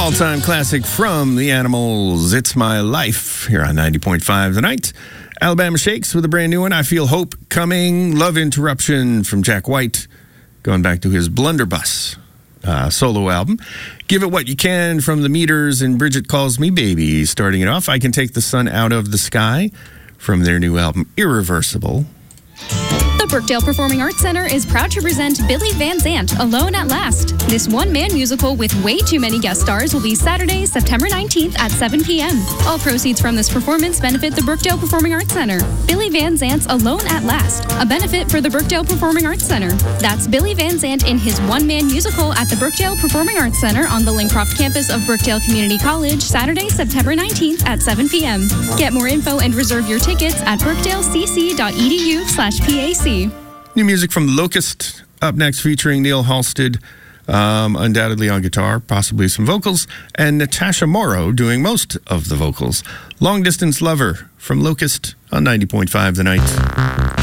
all-time classic from the Animals, It's My Life, here on 90.5 The Night. Alabama Shakes with a brand new one, I Feel Hope Coming. Love Interruption from Jack White, going back to his Blunderbuss solo album. Give It What You Can from The Meters and Bridget Calls Me Baby. Starting it off, I Can Take the Sun Out of the Sky from their new album, Irreversible. The Brookdale Performing Arts Center is proud to present Billy Van Zandt, Alone at Last. This one-man musical with way too many guest stars will be Saturday, September 19th at 7 p.m. All proceeds from this performance benefit the Brookdale Performing Arts Center. Billy Van Zandt's Alone at Last, a benefit for the Brookdale Performing Arts Center. That's Billy Van Zandt in his one-man musical at the Brookdale Performing Arts Center on the Lincroft campus of Brookdale Community College, Saturday, September 19th at 7 p.m. Get more info and reserve your tickets at brookdalecc.edu/PAC. New music from Locust up next, featuring Neil Halstead, undoubtedly on guitar, possibly some vocals, and Natasha Morrow doing most of the vocals. Long Distance Lover from Locust on 90.5 The Night.